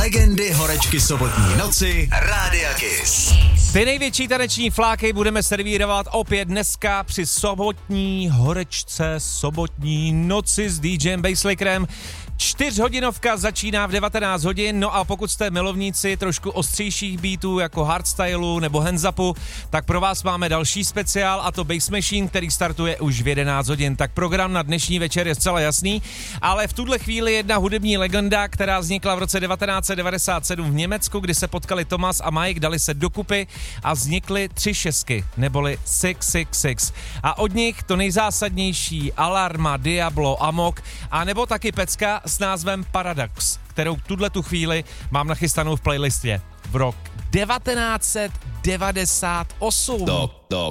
Legendy horečky sobotní noci Rádia Kiss. Ty největší taneční fláky budeme servírovat opět dneska při sobotní horečce, sobotní noci s DJem Basslakerem. 4hodinovka začíná v 19 hodin, no a pokud jste milovníci trošku ostřejších beatů jako hardstylu nebo hands-upu, tak pro vás máme další speciál a to Bass Machine, který startuje už v 11 hodin. Tak program na dnešní večer je zcela jasný, ale v tuhle chvíli jedna hudební legenda, která vznikla v roce 1997 v Německu, kdy se potkali Thomas a Mike, dali se dokupy a vznikly 3 šestky, neboli 666. A od nich to nejzásadnější Alarma, Diablo, Amok a nebo taky pecka s názvem Paradox, kterou tu chvíli mám nachystanou v playlistě. V rok 1998.